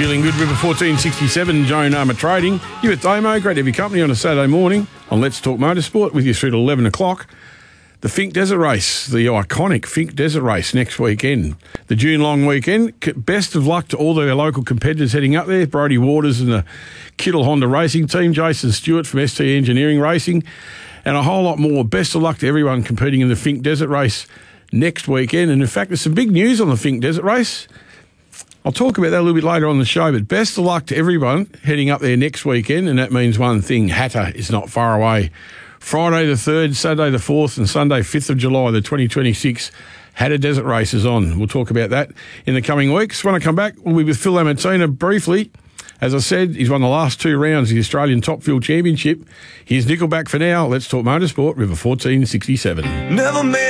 Feeling good, River 1467, Joan Armour Trading. You with Damo, great to have your company on a Saturday morning on Let's Talk Motorsport with you through to 11 o'clock. The Finke Desert Race, the iconic Finke Desert Race next weekend. The June long weekend. Best of luck to all the local competitors heading up there. Brodie Waters and the Kittle Honda Racing Team, Jason Stewart from ST Engineering Racing, and a whole lot more. Best of luck to everyone competing in the Finke Desert Race next weekend. And in fact, there's some big news on the Finke Desert Race. I'll talk about that a little bit later on the show, but best of luck to everyone heading up there next weekend, and that means one thing: Hatta is not far away. Friday the 3rd, Saturday the 4th, and Sunday 5th of July, the 2026 Hatta Desert Race is on. We'll talk about that in the coming weeks. When I come back, we'll be with Phil Lamartina briefly. As I said, he's won the last 2 rounds of the Australian Top Fuel Championship. Here's Nickelback for now. Let's talk motorsport, River 1467. Never made